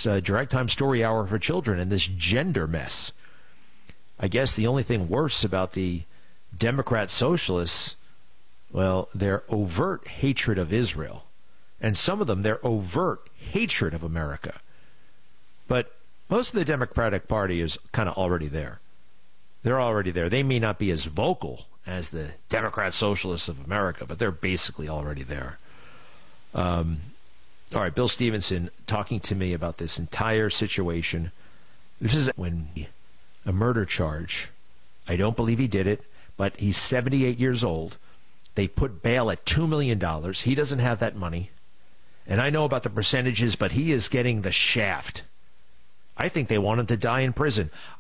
Direct Time Story Hour for Children and this gender mess. I guess the only thing worse about the Democrat socialists, well, their overt hatred of Israel. And some of them, their overt hatred of America. But most of the Democratic Party is kind of already there. They're already there. They may not be as vocal as the Democrat Socialists of America, but they're basically already there. All right, Bill Stevenson talking to me about this entire situation. This is when a murder charge. I don't believe he did it, but he's 78 years old. They put bail at $2 million. He doesn't have that money. And I know about the percentages, but he is getting the shaft. I think they want him to die in prison.